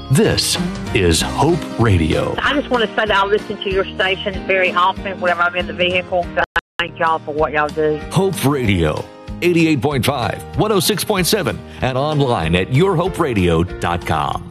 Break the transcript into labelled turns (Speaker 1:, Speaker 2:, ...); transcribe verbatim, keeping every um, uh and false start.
Speaker 1: This is Hope Radio.
Speaker 2: I just want to say that I listen to your station very often whenever I'm in the vehicle. So thank y'all for what y'all do.
Speaker 1: Hope Radio, eighty-eight point five, one oh six point seven, and online at your hope radio dot com.